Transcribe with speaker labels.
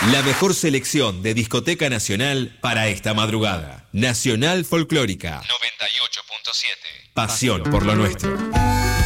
Speaker 1: La mejor selección de discoteca nacional para esta madrugada. Nacional Folclórica 98.7. Pasión por lo nuestro.